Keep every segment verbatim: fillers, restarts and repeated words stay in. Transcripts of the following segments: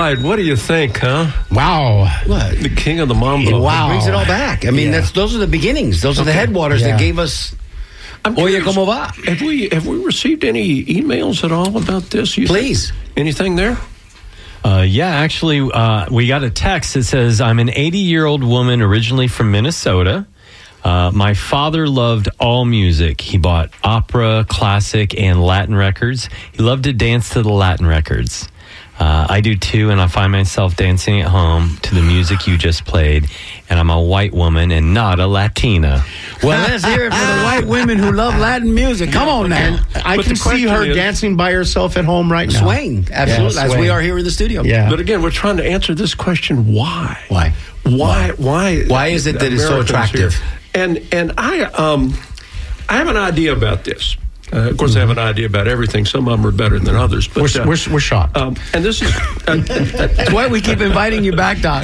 right, what do you think, huh? Wow. What? The king of the mambo. Wow. It brings it all back. I mean, Yeah. that's those are the beginnings. Those are the Okay. headwaters Yeah. that gave us I'm Oye, curious, ¿cómo va? Have we, have we received any emails at all about this? You Please. think? Anything there? Uh, yeah, actually, uh, we got a text that says, I'm an eighty-year-old woman originally from Minnesota. Uh, my father loved all music. He bought opera, classic, and Latin records. He loved to dance to the Latin records. Uh, I do too, and I find myself dancing at home to the music you just played. And I'm a white woman and not a Latina. Well, let's hear it for the white women who love Latin music. Come on now. I But can the see question her is- dancing by herself at home right now. Swaying, absolutely, Yeah, as we swaying. are here in the studio. Yeah. But again, we're trying to answer this question: Why? Why? Why? Why? Why is it that it's so Americans attractive? here? And and I um I have an idea about this. Uh, of course, I have an idea about everything. Some of them are better than others. But We're, uh, we're, we're shocked. um, and this is uh, That's why we keep inviting you back, Doc.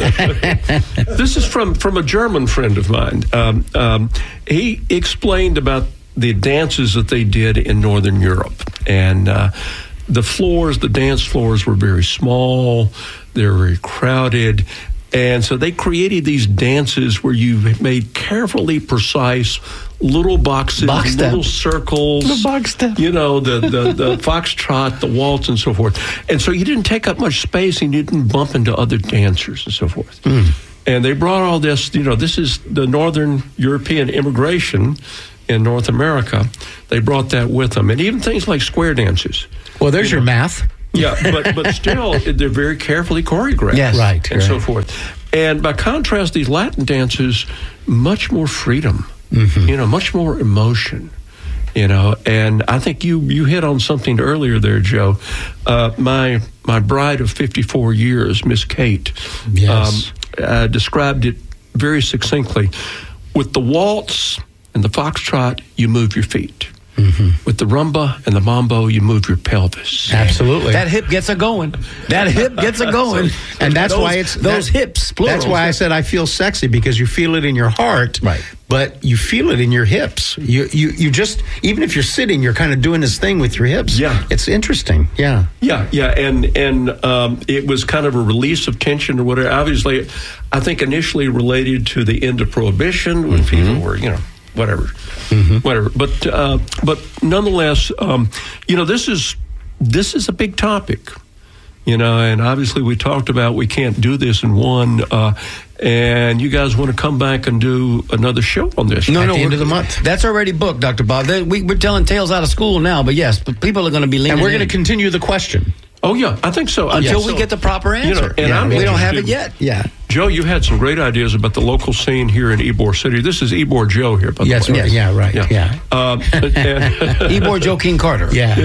this is from from a German friend of mine. Um, um, he explained about the dances that they did in Northern Europe, and uh, the floors, the dance floors, were very small. They were very crowded. And so they created these dances where you made carefully precise little boxes, Box step. little circles, Little box step. you know, the, the, the foxtrot, the waltz, and so forth. And so you didn't take up much space and you didn't bump into other dancers and so forth. And they brought all this, you know, this is the Northern European immigration in North America. They brought that with them. And even things like square dances. Well, there's your math. Yeah, but but still, they're very carefully choreographed. Yes. Right, And so right. forth. And by contrast, these Latin dances, much more freedom, Mm-hmm. you know, much more emotion, you know. And I think you, you hit on something earlier there, Joe. Uh, my my bride of fifty-four years, Miss Kate, Yes. um, uh, described it very succinctly. With the waltz and the foxtrot, you move your feet. Mm-hmm. With the rumba and the mambo, you move your pelvis. Absolutely. That hip gets a going. That hip gets a going. and that's Those- why it's those that- hips. Plural. That's why I said I feel sexy, because you feel it in your heart, Right. But you feel it in your hips. You you you just, even if you're sitting, you're kind of doing this thing with your hips. Yeah. It's interesting. Yeah. Yeah, yeah, and and um, it was kind of a release of tension or whatever. Obviously, I think initially related to the end of Prohibition when people were, you know, whatever, whatever. But uh, but nonetheless, um, you know, this is this is a big topic, you know, and obviously we talked about we can't do this in one. Uh, and you guys want to come back and do another show on this? No, At no, the end we're- of the month. That's already booked, Doctor Bob. They- We, we're telling tales out of school now, but yes, but people are going to be leaning And we're in going to continue the question. Oh yeah, I think so. until Yeah, we so- get the proper you know, answer. and I'm we don't have it interested- yet. Yeah. Joe, you had some great ideas about the local scene here in Ybor City. This is Ybor Joe here, by the Yes. way. Yeah. Yeah. Right. Yeah. Um, and Ybor Joe King Carter. Yeah.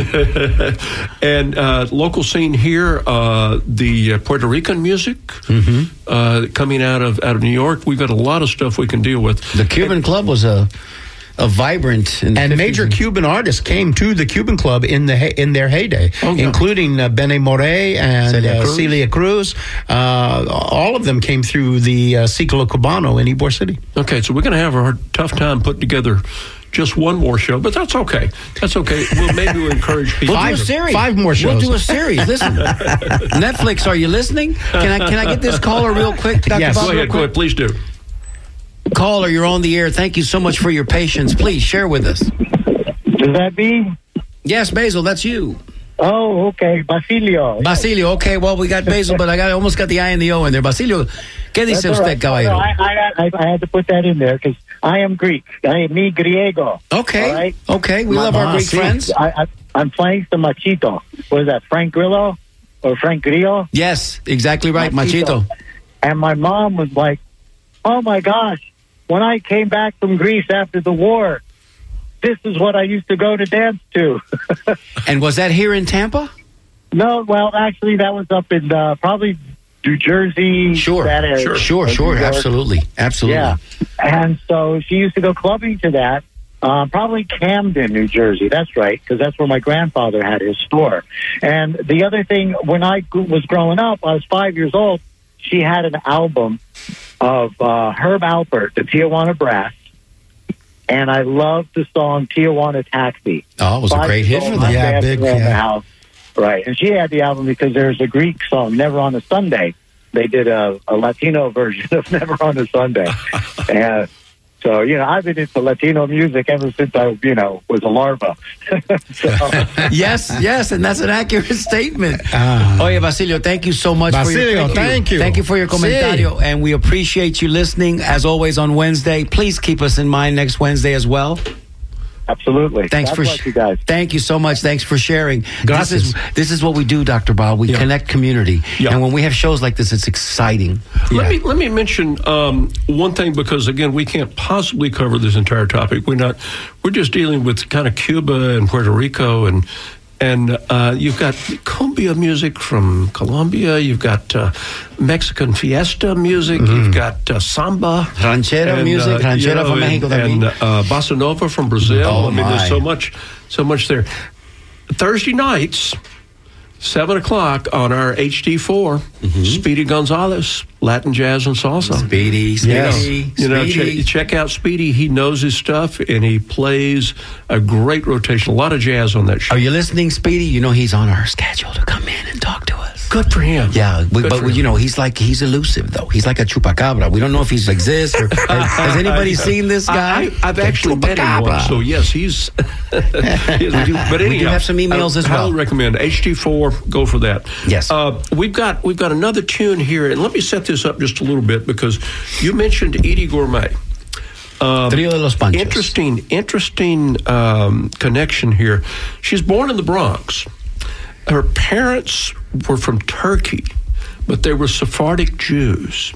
and uh, local scene here, uh, the uh, Puerto Rican music uh, coming out of out of New York. We've got a lot of stuff we can deal with. The Cuban Club was a a vibrant in the And fifties major Cuban artists came to the Cuban Club in the he- in their heyday, Oh, yeah. including uh, Benny Moré and Celia uh, Cruz. Celia Cruz. Uh, all of them came through the uh, Ciclo Cubano in Ybor City. Okay, so we're going to have a tough time putting together just one more show, but that's okay. That's okay. Well, maybe we'll encourage people. We'll do a Five- series. five more We'll shows. do a series. Listen, Netflix, are you listening? Can I can I get this caller real quick, Doctor Yes. Bob? Go real ahead, go quick? ahead, please do. Caller, you're on the air. Thank you so much for your patience. Please share with us. Does that be? Yes, Basil, that's you. Oh, okay. Basilio. Basilio, okay, well, we got Basil, but I got almost got the I and the O in there. Basilio, ¿qué dice That's all usted, right. caballero? No, I, I, I, I had to put that in there because I am Greek. I am me griego. Okay, All right? okay, we My love our boss, Greek see. friends. I, I, I'm playing some machito. What is that, Frank Grillo or Frank Grillo? Yes, exactly right, Machito. Machito. And my mom was like, oh, my gosh, when I came back from Greece after the war, this is what I used to go to dance to. And was that here in Tampa? No, well, actually, that was up in uh, probably New Jersey. Sure, that area. sure, sure, Or New sure, York. absolutely, absolutely. Yeah. And so she used to go clubbing to that, uh, probably Camden, New Jersey. That's right, because that's where my grandfather had his store. And the other thing, when I g- was growing up, I was five years old, she had an album of uh, Herb Alpert, the Tijuana Brass. And I loved the song Tijuana Taxi. Oh, it was a Five great years hit for old, them. I'm Yeah, dancing big, around the yeah. house. Right. And she had the album because there's a Greek song, Never on a Sunday. They did a, a Latino version of Never on a Sunday. And so, you know, I've been into Latino music ever since I, you know, was a larva. So, Yes, yes, and that's an accurate statement. Ah. Oye, Basilio, thank you so much for your Basilio, thank you. Thank you for your comentario, Sí. and we appreciate you listening, as always, on Wednesday. Please keep us in mind next Wednesday as well. absolutely. Thanks God for bless you guys. Thank you so much. Thanks for sharing. Gracias. This is this is what we do, Doctor Bob. We Yeah. connect community, Yeah. and when we have shows like this, it's exciting. Let Yeah. me let me mention um, one thing, because again, we can't possibly cover this entire topic. We're not. We're just dealing with kind of Cuba and Puerto Rico, and and uh, you've got cumbia music from Colombia. You've got uh, Mexican fiesta music. You've got uh, samba, Ranchera music, ranchera from Mexico and también. uh, bossa nova from Brazil. Oh, I mean, my. there's so much, so much there. Thursday nights. Seven o'clock on our H D four, Speedy Gonzalez, Latin jazz and salsa. Speedy, Speedy, Yes. You know, Speedy. check, check out Speedy. He knows his stuff, and he plays a great rotation. A lot of jazz on that show. Are you listening, Speedy? You know he's on our schedule to come in and talk to us. Good for him. Yeah, we, Good but for we, him. you know he's like he's elusive though. He's like a chupacabra. We don't know if he exists. Or, has, has anybody seen this guy? I, I, I've The actually met him once, chupacabra. so yes, he's. yes, we do. But We do anyhow, have some emails I as highly well. recommend H D four. Go for that. Yes. Uh, we've got we've got another tune here, and let me set this up just a little bit, because you mentioned Edie Gourmet. Um, Trio de los Panchos. Interesting, interesting um, connection here. She's born in the Bronx. Her parents were from Turkey, but they were Sephardic Jews.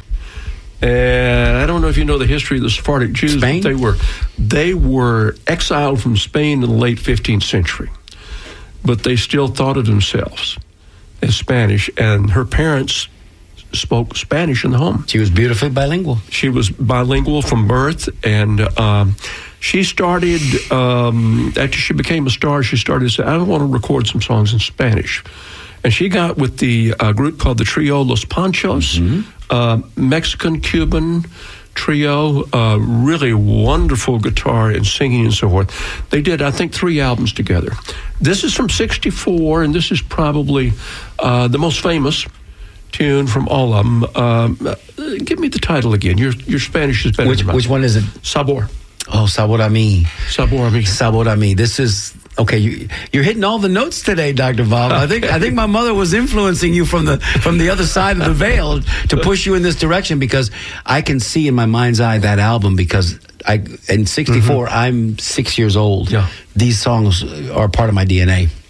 And I don't know if you know the history of the Sephardic Jews. Spain? But they were they were exiled from Spain in the late fifteenth century, but they still thought of themselves as Spanish. And her parents spoke Spanish in the home. She was beautifully bilingual. She was bilingual from birth, and um, she started, um, after she became a star, she started to say, I want to record some songs in Spanish. And she got with the uh, group called the Trio Los Panchos, uh, Mexican-Cuban trio, uh, really wonderful guitar and singing and so forth. They did, I think, three albums together. This is from sixty-four, and this is probably uh, the most famous tune from all of them. Um, uh, give me the title again. Your your Spanish is better Which than mine. which one is it? Sabor. Oh, Sabor a mí. Sabor a mí. Sabor a mí. This is okay. You, you're hitting all the notes today, Doctor Bob. I think I think my mother was influencing you from the from the other side of the veil to push you in this direction, because I can see in my mind's eye that album, because I in sixty-four I'm six years old. Yeah. These songs are part of my D N A.